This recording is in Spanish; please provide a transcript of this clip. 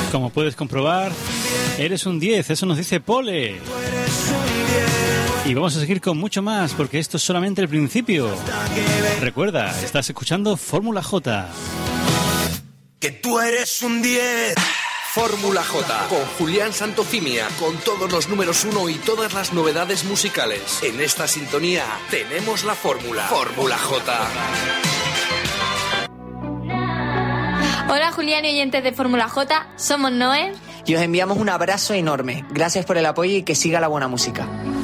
Como puedes comprobar, eres un 10, eso nos dice Pole. Y vamos a seguir con mucho más, porque esto es solamente el principio. Recuerda, estás escuchando Fórmula J. Que tú eres un 10. Fórmula J, con Julián Santofimia, con todos los números 1 y todas las novedades musicales. En esta sintonía tenemos la fórmula. Fórmula J. Hola Julián y oyentes de Fórmula J, somos Noé. Y os enviamos un abrazo enorme. Gracias por el apoyo y que siga la buena música.